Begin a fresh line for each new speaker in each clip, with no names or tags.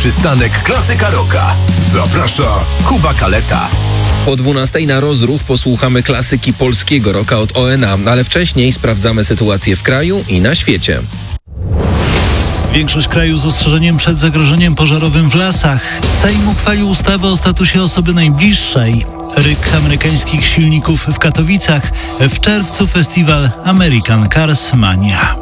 przystanek Klasyka Rocka. Zaprasza Kuba Kaleta.
O 12:00 na rozruch posłuchamy klasyki polskiego rocka od ONA, ale wcześniej sprawdzamy sytuację w kraju i na świecie.
Większość kraju z ostrzeżeniem przed zagrożeniem pożarowym w lasach. Sejm uchwalił ustawę o statusie osoby najbliższej. Ryk amerykańskich silników w Katowicach. W czerwcu festiwal American Cars Mania.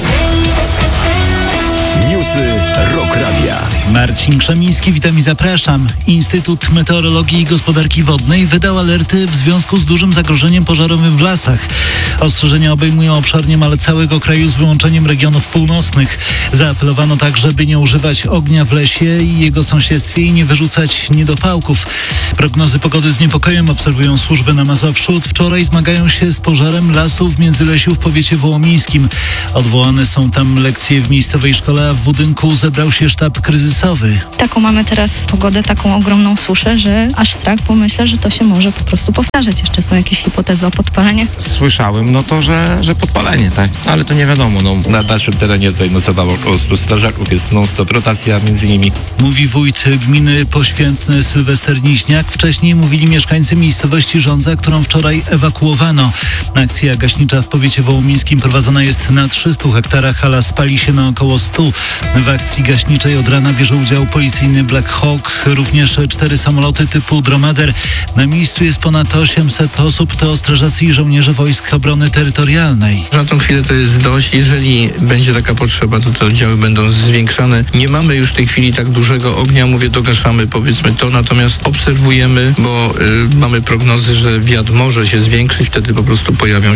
Newsy Rock Radia.
Marcin Krzemiński, witam i zapraszam. Instytut Meteorologii i Gospodarki Wodnej wydał alerty w związku z dużym zagrożeniem pożarowym w lasach. Ostrzeżenia obejmują obszar niemal całego kraju z wyłączeniem regionów północnych. Zaapelowano także, by nie używać ognia w lesie i jego sąsiedztwie i nie wyrzucać niedopałków. Prognozy pogody z niepokojem obserwują służby na Mazowszu. Od wczoraj zmagają się z pożarem lasów w Międzylesiu w powiecie wołomińskim. Odwołane są tam lekcje w miejscowej szkole, a w budynku zebrał się sztab kryzysowy.
Taką mamy teraz pogodę, taką ogromną suszę, że aż strach, bo myślę, że to się może po prostu powtarzać. Jeszcze są jakieś hipotezy o podpalenie?
Słyszałem, że podpalenie, tak, ale to nie wiadomo.
Na naszym terenie tutaj nocowało około 100 strażaków, jest non-stop rotacja między nimi.
Mówi wójt gminy Poświętne Sylwester Niźniak. Wcześniej mówili mieszkańcy miejscowości Żądza, którą wczoraj ewakuowano. Akcja gaśnicza w powiecie wołomińskim prowadzona jest na 300 hektarach, a las pali się na około 100. W akcji gaśniczej od rana bierze udział policyjny Black Hawk, również 4 samoloty typu Dromader. Na miejscu jest ponad 800 osób, to strażacy i żołnierze Wojsk Obrony Terytorialnej.
Na tą chwilę to jest dość. Jeżeli będzie taka potrzeba, to te oddziały będą zwiększane. Nie mamy już w tej chwili tak dużego ognia, dogaszamy powiedzmy to, natomiast obserwujemy, bo mamy prognozy, że wiatr może się zwiększyć, wtedy po prostu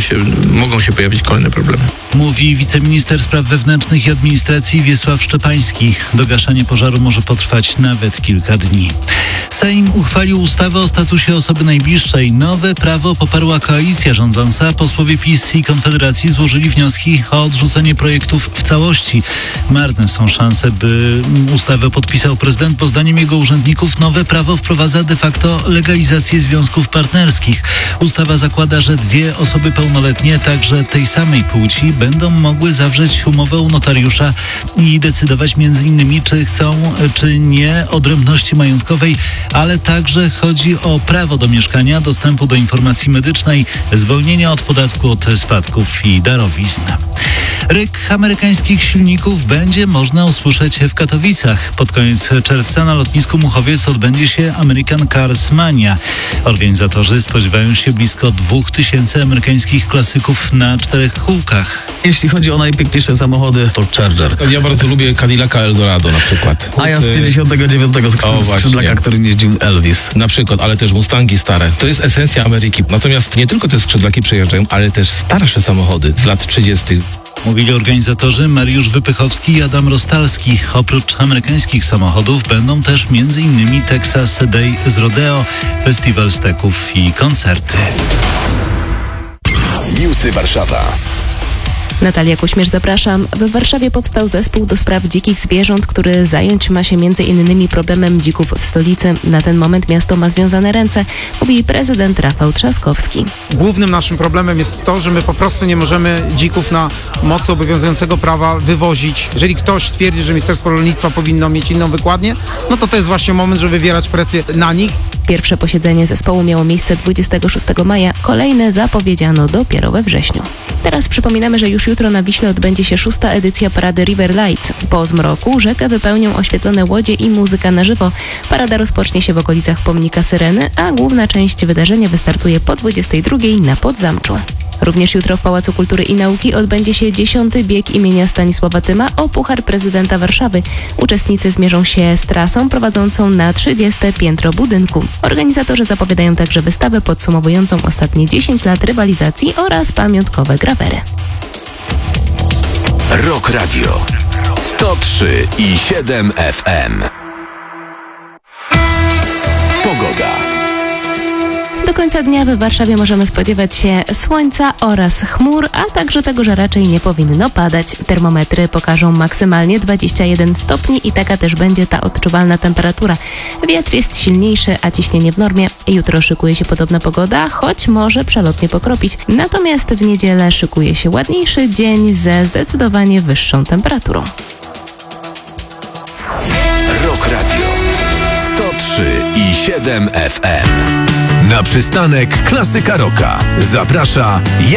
mogą się pojawić kolejne problemy.
Mówi wiceminister spraw wewnętrznych i administracji Wiesław Szczepański. Dogaszanie pożaru może potrwać nawet kilka dni. Sejm uchwalił ustawę o statusie osoby najbliższej. Nowe prawo poparła koalicja rządząca. Posłowie PiS i Konfederacji złożyli wnioski o odrzucenie projektów w całości. Marne są szanse, by ustawę podpisał prezydent, bo zdaniem jego urzędników nowe prawo wprowadza de facto legalizację związków partnerskich. Ustawa zakłada, że 2 osoby pełnoletnie, także tej samej płci, będą mogły zawrzeć umowę u notariusza i decydować m.in. czy chcą, czy nie odrębności majątkowej, ale także chodzi o prawo do mieszkania, dostępu do informacji medycznej, zwolnienia od podatku od spadków i darowizn. Ryk amerykańskich silników będzie można usłyszeć w Katowicach. Pod koniec czerwca na lotnisku Muchowiec odbędzie się American Cars Mania. Organizatorzy spodziewają się blisko 2000 amerykańskich klasyków na 4 kółkach.
Jeśli chodzi o najpiękniejsze samochody, to Charger.
Ja bardzo lubię Cadillaca Eldorado na przykład.
A ja z 59 skrzydlaka, którym jeździł Elvis.
Na przykład, ale też Mustangi stare. To jest esencja Ameryki. Natomiast nie tylko te skrzydlaki przejeżdżają, ale też starsze samochody z lat 30.
Mówili organizatorzy Mariusz Wypychowski i Adam Rostalski. Oprócz amerykańskich samochodów będą też m.in. Texas Day z Rodeo, festiwal steków i koncerty.
Newsy Warszawa.
Natalia Kuśmierz, zapraszam. W Warszawie powstał zespół do spraw dzikich zwierząt, który zająć ma się m.in. problemem dzików w stolicy. Na ten moment miasto ma związane ręce, mówi prezydent Rafał Trzaskowski.
Głównym naszym problemem jest to, że my po prostu nie możemy dzików na mocy obowiązującego prawa wywozić. Jeżeli ktoś twierdzi, że Ministerstwo Rolnictwa powinno mieć inną wykładnię, no to jest właśnie moment, żeby wywierać presję na nich.
Pierwsze posiedzenie zespołu miało miejsce 26 maja, kolejne zapowiedziano dopiero we wrześniu. Teraz przypominamy, że już jutro na Wiśle odbędzie się 6. edycja parady River Lights. Po zmroku rzekę wypełnią oświetlone łodzie i muzyka na żywo. Parada rozpocznie się w okolicach pomnika Syreny, a główna część wydarzenia wystartuje po 22 na Podzamczu. Również jutro w Pałacu Kultury i Nauki odbędzie się 10. bieg imienia Stanisława Tyma o Puchar Prezydenta Warszawy. Uczestnicy zmierzą się z trasą prowadzącą na 30. piętro budynku. Organizatorzy zapowiadają także wystawę podsumowującą ostatnie 10 lat rywalizacji oraz pamiątkowe grawery.
Rock Radio 103,7 FM. Pogoda.
Do końca dnia w Warszawie możemy spodziewać się słońca oraz chmur, a także tego, że raczej nie powinno padać. Termometry pokażą maksymalnie 21 stopni i taka też będzie ta odczuwalna temperatura. Wiatr jest silniejszy, a ciśnienie w normie. Jutro szykuje się podobna pogoda, choć może przelotnie pokropić. Natomiast w niedzielę szykuje się ładniejszy dzień ze zdecydowanie wyższą temperaturą.
Rock Radio. i 7 FM. Na przystanek Klasyka Rocka zaprasza